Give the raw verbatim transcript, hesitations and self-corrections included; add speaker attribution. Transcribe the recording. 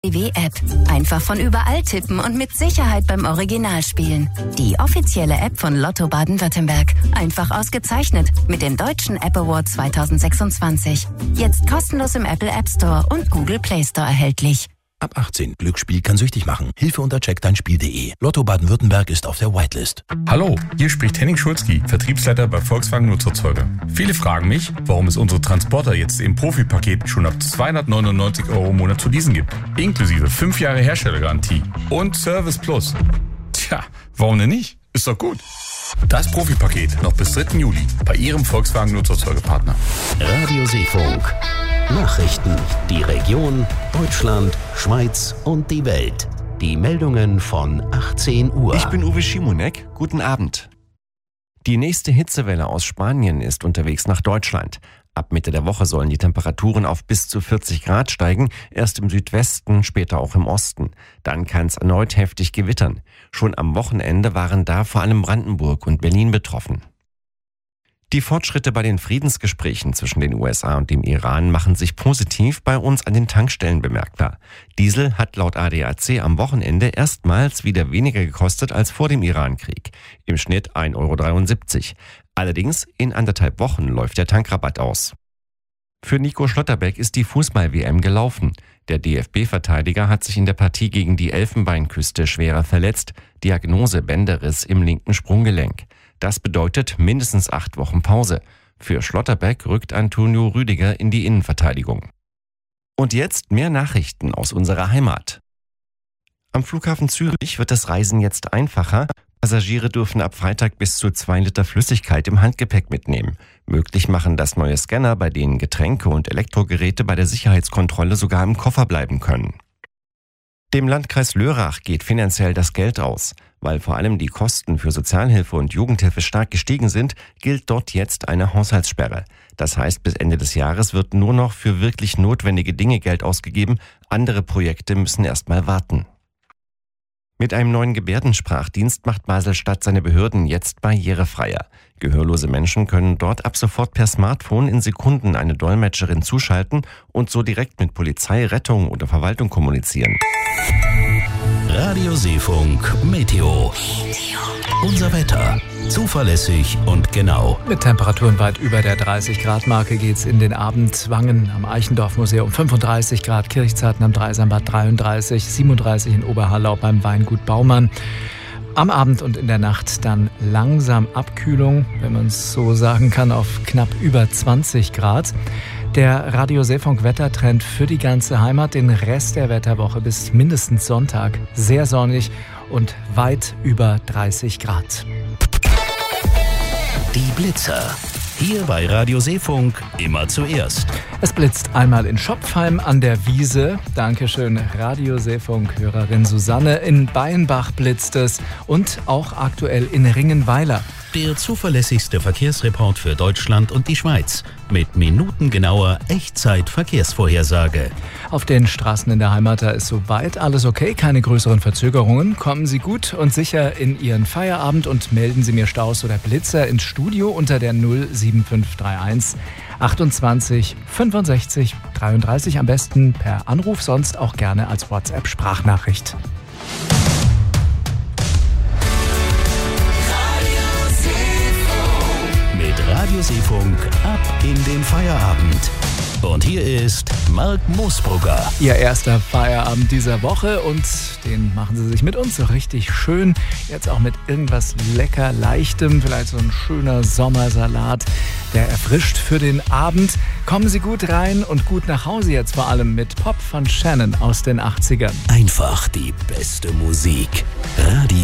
Speaker 1: B W-App. Einfach von überall tippen und mit Sicherheit beim Original spielen. Die offizielle App von Lotto Baden-Württemberg. Einfach ausgezeichnet mit dem Deutschen App Award zweitausendsechsundzwanzig. Jetzt kostenlos im Apple App Store und Google Play Store erhältlich.
Speaker 2: Ab achtzehn. Glücksspiel kann süchtig machen. Hilfe unter check dein spiel punkt de. Lotto Baden-Württemberg ist auf der Whitelist.
Speaker 3: Hallo, hier spricht Henning Schulzki, Vertriebsleiter bei Volkswagen Nutzerzeuger. Viele fragen mich, warum es unsere Transporter jetzt im Profi-Paket schon ab zweihundertneunundneunzig Euro im Monat zu leasen gibt. Inklusive fünf Jahre Herstellergarantie und Service Plus. Tja, warum denn nicht? Ist doch gut. Das Profi-Paket noch bis dritten Juli bei Ihrem Volkswagen Nutzerzeugerpartner.
Speaker 4: Radio Seefunk. Nachrichten, die Region, Deutschland, Schweiz und die Welt. Die Meldungen von achtzehn Uhr.
Speaker 5: Ich bin Uwe Schimonek. Guten Abend. Die nächste Hitzewelle aus Spanien ist unterwegs nach Deutschland. Ab Mitte der Woche sollen die Temperaturen auf bis zu vierzig Grad steigen, erst im Südwesten, später auch im Osten. Dann kann es erneut heftig gewittern. Schon am Wochenende waren da vor allem Brandenburg und Berlin betroffen. Die Fortschritte bei den Friedensgesprächen zwischen den U S A und dem Iran machen sich positiv bei uns an den Tankstellen bemerkbar. Diesel hat laut A D A C am Wochenende erstmals wieder weniger gekostet als vor dem Irankrieg. Im Schnitt ein Euro dreiundsiebzig. Allerdings in anderthalb Wochen läuft der Tankrabatt aus. Für Nico Schlotterbeck ist die Fußball-W M gelaufen. Der D F B-Verteidiger hat sich in der Partie gegen die Elfenbeinküste schwerer verletzt. Diagnose Bänderriss im linken Sprunggelenk. Das bedeutet mindestens acht Wochen Pause. Für Schlotterbeck rückt Antonio Rüdiger in die Innenverteidigung. Und jetzt mehr Nachrichten aus unserer Heimat. Am Flughafen Zürich wird das Reisen jetzt einfacher. Passagiere dürfen ab Freitag bis zu zwei Liter Flüssigkeit im Handgepäck mitnehmen. Möglich machen das neue Scanner, bei denen Getränke und Elektrogeräte bei der Sicherheitskontrolle sogar im Koffer bleiben können. Dem Landkreis Lörrach geht finanziell das Geld aus. Weil vor allem die Kosten für Sozialhilfe und Jugendhilfe stark gestiegen sind, gilt dort jetzt eine Haushaltssperre. Das heißt, bis Ende des Jahres wird nur noch für wirklich notwendige Dinge Geld ausgegeben. Andere Projekte müssen erstmal warten. Mit einem neuen Gebärdensprachdienst macht Basel-Stadt seine Behörden jetzt barrierefreier. Gehörlose Menschen können dort ab sofort per Smartphone in Sekunden eine Dolmetscherin zuschalten und so direkt mit Polizei, Rettung oder Verwaltung kommunizieren.
Speaker 4: Radio Seefunk Meteo. Unser Wetter. Zuverlässig und genau.
Speaker 6: Mit Temperaturen weit über der dreißig Grad Marke geht's in den Abend. Wangen am Eichendorff-Museum fünfunddreißig Grad, Kirchzarten am Dreisambad dreiunddreißig, siebenunddreißig in Oberhallau beim Weingut Baumann. Am Abend und in der Nacht dann langsam Abkühlung, wenn man es so sagen kann, auf knapp über zwanzig Grad. Der Radio Seefunk Wettertrend für die ganze Heimat, den Rest der Wetterwoche bis mindestens Sonntag. Sehr sonnig und weit über dreißig Grad.
Speaker 4: Die Blitzer. Hier bei Radio Seefunk immer zuerst.
Speaker 6: Es blitzt einmal in Schopfheim an der Wiese. Dankeschön, Radio Seefunk-Hörerin Susanne. In Beinbach blitzt es und auch aktuell in Ringenweiler.
Speaker 4: Der zuverlässigste Verkehrsreport für Deutschland und die Schweiz. Mit minutengenauer Echtzeit-Verkehrsvorhersage.
Speaker 6: Auf den Straßen in der Heimat, da ist soweit alles okay. Keine größeren Verzögerungen. Kommen Sie gut und sicher in Ihren Feierabend und melden Sie mir Staus oder Blitzer ins Studio unter der null sieben fünf drei eins achtundzwanzig fünfundsechzig dreiunddreißig. Am besten per Anruf, sonst auch gerne als WhatsApp-Sprachnachricht.
Speaker 4: Radio Seefunk ab in den Feierabend. Und hier ist Marc Moosbrugger.
Speaker 6: Ihr erster Feierabend dieser Woche und den machen Sie sich mit uns so richtig schön. Jetzt auch mit irgendwas lecker Leichtem, vielleicht so ein schöner Sommersalat, der erfrischt für den Abend. Kommen Sie gut rein und gut nach Hause jetzt vor allem mit Pop von Shannon aus den achtzigern.
Speaker 4: Einfach die beste Musik. Radio